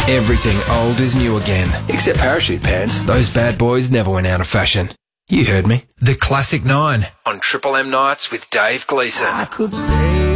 Everything old is new again, except parachute pants. Those bad boys never went out of fashion. You heard me. The Classic 9 on Triple M Nights with Dave Gleeson. I could stay